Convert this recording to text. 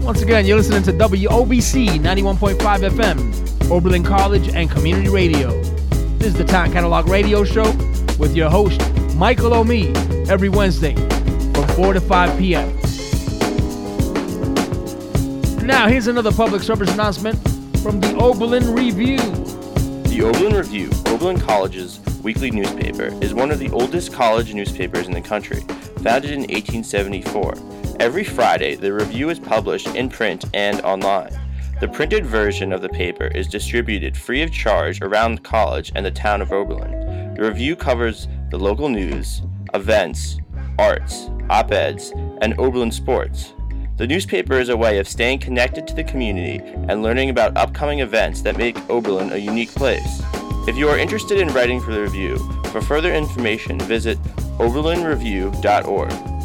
Once again, you're listening to WOBC 91.5 FM, Oberlin College and Community Radio. This is the Time Catalog Radio Show with your host, Michael O'Mee, every Wednesday from 4 to 5 p.m. Now, here's another public service announcement from the Oberlin Review. The Oberlin Review, Oberlin College's weekly newspaper, is one of the oldest college newspapers in the country, founded in 1874. Every Friday, the review is published in print and online. The printed version of the paper is distributed free of charge around the college and the town of Oberlin. The review covers the local news, events, arts, op-eds, and Oberlin sports. The newspaper is a way of staying connected to the community and learning about upcoming events that make Oberlin a unique place. If you are interested in writing for the review, for further information, visit oberlinreview.org.